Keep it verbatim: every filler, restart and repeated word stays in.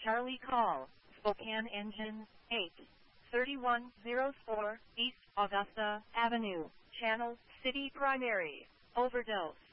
Charlie call, Spokane engine, eight, thirty-one oh four, East Augusta Avenue, Channel City Primary, overdose.